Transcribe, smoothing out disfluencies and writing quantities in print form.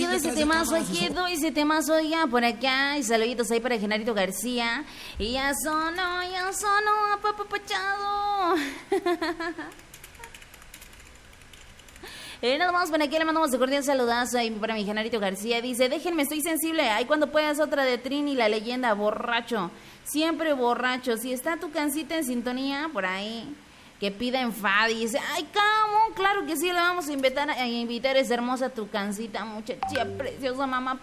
quedó ese temazo, ya por acá. Y saluditos ahí para Genarito García. Y ya sonó apapachado. Nada más por aquí le mandamos de cordial saludazo ahí para mi Genarito García. Dice, déjenme, estoy sensible. Ay, cuando puedas otra de Trini, la leyenda, borracho. Siempre borracho. Si está tu cancita en sintonía, por ahí, que pida enfado. Y dice, ay, ¿cómo? Claro que sí, le vamos a invitar, es hermosa tu cancita, muchachilla preciosa, mamá